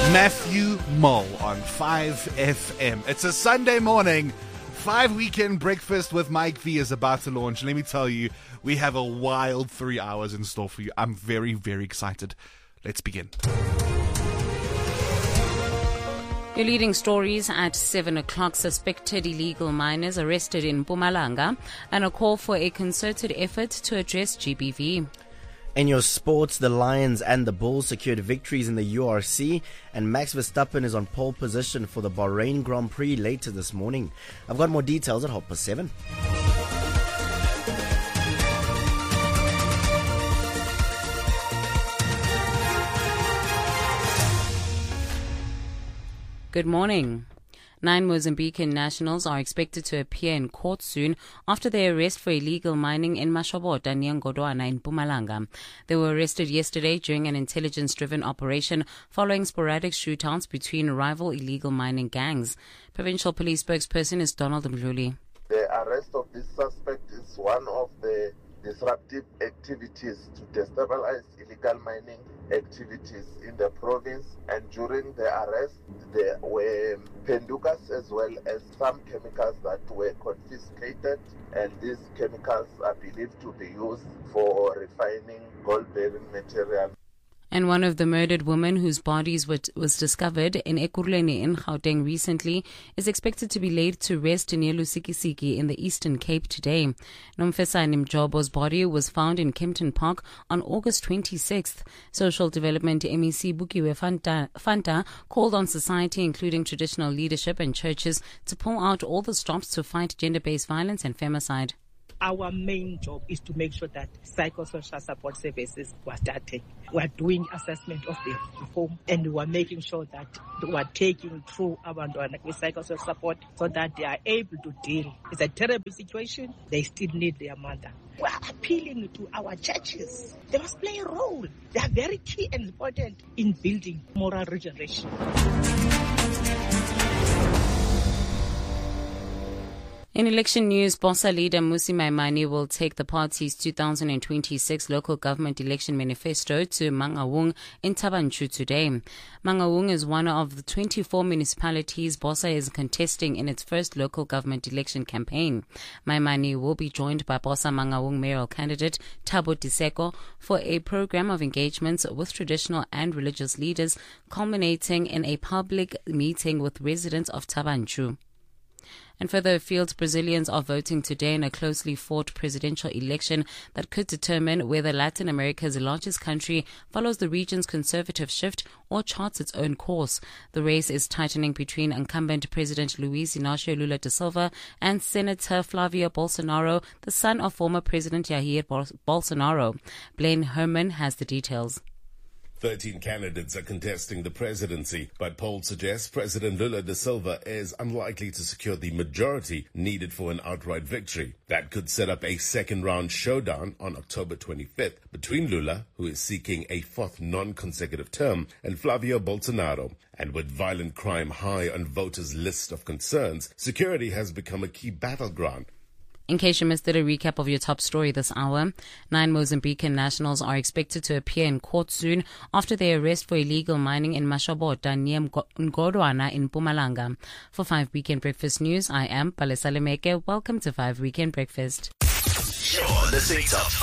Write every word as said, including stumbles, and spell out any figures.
Matthew Mull on five F M. It's a Sunday morning. five Weekend Breakfast with Mike V is about to launch. Let me tell you, we have a wild three hours in store for you. I'm very, very excited. Let's begin. Your leading stories at seven o'clock. Suspected illegal miners arrested in Mpumalanga, and a call for a concerted effort to address G B V. In your sports, the Lions and the Bulls secured victories in the U R C, and Max Verstappen is on pole position for the Bahrain Grand Prix later this morning. I've got more details at half past seven. Good morning. Nine Mozambican nationals are expected to appear in court soon after their arrest for illegal mining in Mashobota near Ngodwana in Mpumalanga. They were arrested yesterday during an intelligence-driven operation following sporadic shootouts between rival illegal mining gangs. Provincial Police spokesperson is Donald Mdluli. The arrest of this suspect is one of the disruptive activities to destabilize illegal mining activities in the province, and during the arrest there were pendukas as well as some chemicals that were confiscated, and these chemicals are believed to be used for refining gold-bearing material. And one of the murdered women whose bodies were, was discovered in Ekurhuleni in Gauteng recently is expected to be laid to rest near Lusikisiki in the Eastern Cape today. Nomfesani Mjobo's body was found in Kempton Park on August twenty-sixth. Social Development M E C Bukiwe Fanta, Fanta called on society, including traditional leadership and churches, to pull out all the stops to fight gender-based violence and femicide. Our main job is to make sure that psychosocial support services were started. We are doing assessment of the home, and we are making sure that we are taking through abantwana with psychosocial support so that they are able to deal. It's a terrible situation. They still need their mother. We are appealing to our churches. They must play a role. They are very key and important in building moral regeneration. In election news, BOSA leader Mmusi Maimane will take the party's two thousand twenty-six local government election manifesto to Mangaung in Thaba Nchu today. Mangaung is one of the twenty-four municipalities BOSA is contesting in its first local government election campaign. Maimane will be joined by BOSA Mangaung mayoral candidate Thabo Diseko for a program of engagements with traditional and religious leaders, culminating in a public meeting with residents of Thaba Nchu. And further afield, Brazilians are voting today in a closely fought presidential election that could determine whether Latin America's largest country follows the region's conservative shift or charts its own course. The race is tightening between incumbent President Luiz Inácio Lula da Silva and Senator Flavio Bolsonaro, the son of former President Jair Bolsonaro. Blaine Herman has the details. Thirteen candidates are contesting the presidency, but polls suggest President Lula da Silva is unlikely to secure the majority needed for an outright victory. That could set up a second-round showdown on October twenty-fifth between Lula, who is seeking a fourth non-consecutive term, and Flavio Bolsonaro. And with violent crime high on voters' list of concerns, security has become a key battleground. In case you missed it, a recap of your top story this hour. Nine Mozambican nationals are expected to appear in court soon after their arrest for illegal mining in Mashobota near Ngodwana in Mpumalanga. For five Weekend Breakfast News, I am Palesa Lemeke. Welcome to five Weekend Breakfast. You're listening to